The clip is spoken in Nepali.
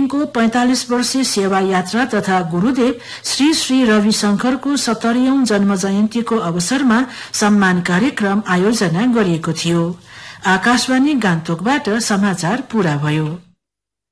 सिंहको 45 वर्षीय सेवा यात्रा तथा गुरूदेव श्री श्री रविशंकरको 70औं जन्म जयन्तीको अवसरमा सम्मान कार्यक्रम आयोजना गरिएको थियो। आकाशवाणी गान्तोकबाट समाचार पूरा भयो।